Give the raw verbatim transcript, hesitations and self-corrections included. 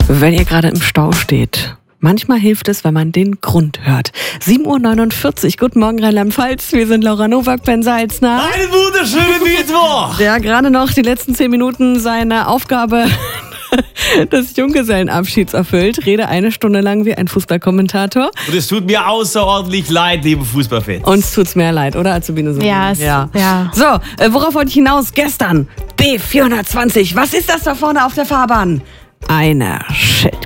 Wenn ihr gerade im Stau steht. Manchmal hilft es, wenn man den Grund hört. sieben Uhr neunundvierzig, guten Morgen Rheinland-Pfalz. Wir sind Laura Nowak, Ben Salzner. Einen wunderschönen Mittwoch! Der gerade noch die letzten zehn Minuten seine Aufgabe des Junggesellenabschieds erfüllt. Rede eine Stunde lang wie ein Fußballkommentator. Und es tut mir außerordentlich leid, liebe Fußballfans. Uns tut's mehr leid, oder? Azubine so. Ja, es- ja. So, äh, worauf wollte ich hinaus? Gestern B vierhundertzwanzig. Was ist das da vorne auf der Fahrbahn? Eine Shit.